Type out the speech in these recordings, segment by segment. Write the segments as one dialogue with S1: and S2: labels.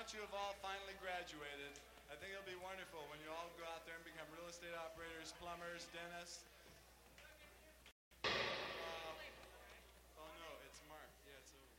S1: that you have all finally graduated. I think it'll be wonderful when you all go out there and become real estate operators, plumbers, dentists. Oh no, it's Mark. Yeah, it's over.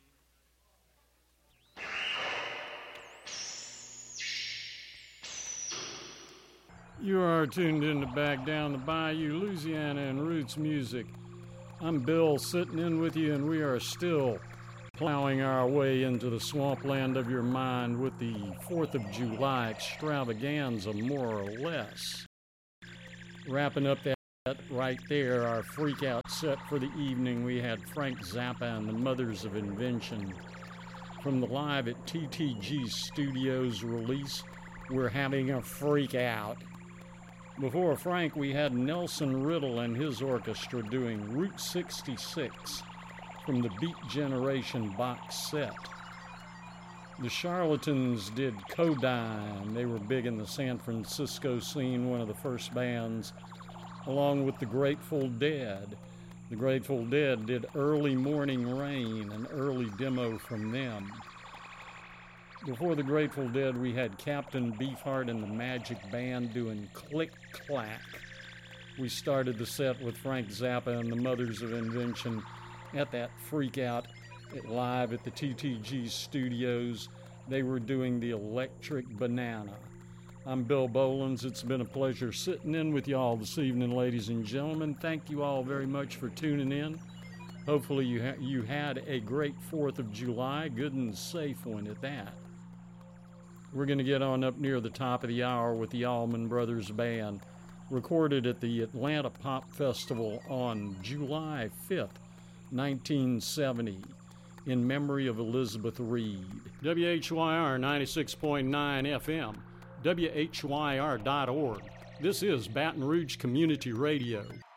S2: You are tuned in to Back Down the Bayou, Louisiana and Roots Music. I'm Bill, sitting in with you, and we are still plowing our way into the swampland of your mind with the 4th of July extravaganza, more or less. Wrapping up that right there, our freak out set for the evening, we had Frank Zappa and the Mothers of Invention. From the Live at TTG Studios release, We're Having a Freak Out. Before Frank, we had Nelson Riddle and his orchestra doing Route 66 from the Beat Generation box set. The Charlatans did Codine. They were big in the San Francisco scene, one of the first bands, along with the Grateful Dead. The Grateful Dead did Early Morning Rain, an early demo from them. Before the Grateful Dead, we had Captain Beefheart and the Magic Band doing Click Clack. We started the set with Frank Zappa and the Mothers of Invention at that freak out live at the TTG Studios. They were doing the Electric Banana. I'm Bill Bolins. It's been a pleasure sitting in with you all this evening, ladies and gentlemen. Thank you all very much for tuning in. Hopefully you had a great 4th of July, good and safe one at that. We're going to get on up near the top of the hour with the Allman Brothers Band, recorded at the Atlanta Pop Festival on July 5th, 1970, in memory of Elizabeth Reed. WHYR 96.9 FM, WHYR.org. This is Baton Rouge Community Radio.